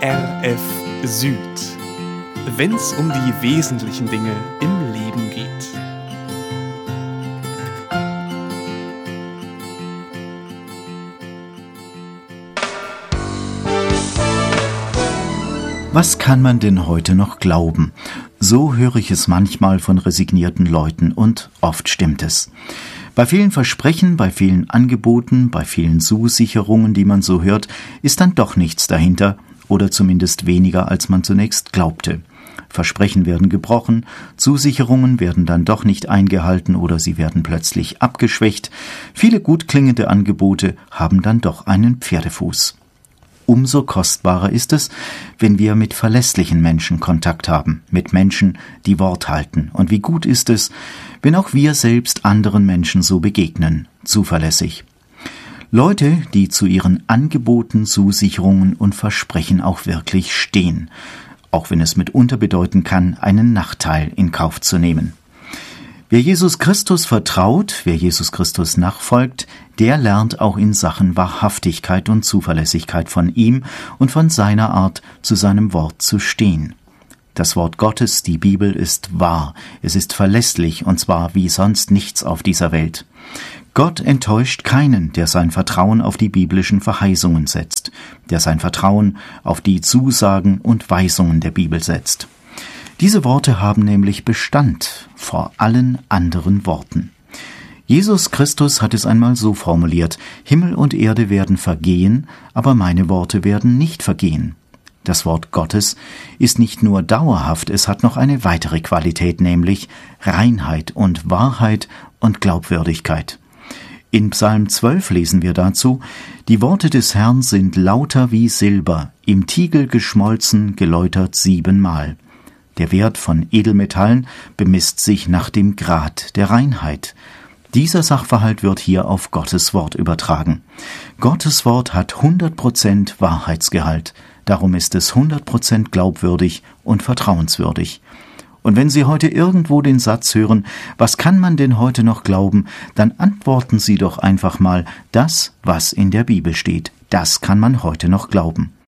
RF Süd, wenn's um die wesentlichen Dinge im Leben geht. Was kann man denn heute noch glauben? So höre ich es manchmal von resignierten Leuten und oft stimmt es. Bei vielen Versprechen, bei vielen Angeboten, bei vielen Zusicherungen, die man so hört, ist dann doch nichts dahinter oder zumindest weniger, als man zunächst glaubte. Versprechen werden gebrochen, Zusicherungen werden dann doch nicht eingehalten oder sie werden plötzlich abgeschwächt. Viele gut klingende Angebote haben dann doch einen Pferdefuß. Umso kostbarer ist es, wenn wir mit verlässlichen Menschen Kontakt haben, mit Menschen, die Wort halten. Und wie gut ist es, wenn auch wir selbst anderen Menschen so begegnen, zuverlässig. Leute, die zu ihren Angeboten, Zusicherungen und Versprechen auch wirklich stehen, auch wenn es mitunter bedeuten kann, einen Nachteil in Kauf zu nehmen. Wer Jesus Christus vertraut, wer Jesus Christus nachfolgt, der lernt auch in Sachen Wahrhaftigkeit und Zuverlässigkeit von ihm und von seiner Art, zu seinem Wort zu stehen. Das Wort Gottes, die Bibel, ist wahr, es ist verlässlich und zwar wie sonst nichts auf dieser Welt. Gott enttäuscht keinen, der sein Vertrauen auf die biblischen Verheißungen setzt, der sein Vertrauen auf die Zusagen und Weisungen der Bibel setzt. Diese Worte haben nämlich Bestand vor allen anderen Worten. Jesus Christus hat es einmal so formuliert: Himmel und Erde werden vergehen, aber meine Worte werden nicht vergehen. Das Wort Gottes ist nicht nur dauerhaft, es hat noch eine weitere Qualität, nämlich Reinheit und Wahrheit und Glaubwürdigkeit. In Psalm 12 lesen wir dazu: Die Worte des Herrn sind lauter wie Silber, im Tiegel geschmolzen, geläutert 7-mal. Der Wert von Edelmetallen bemisst sich nach dem Grad der Reinheit. Dieser Sachverhalt wird hier auf Gottes Wort übertragen. Gottes Wort hat 100% Wahrheitsgehalt. Darum ist es 100% glaubwürdig und vertrauenswürdig. Und wenn Sie heute irgendwo den Satz hören, was kann man denn heute noch glauben, dann antworten Sie doch einfach mal, das, was in der Bibel steht, das kann man heute noch glauben.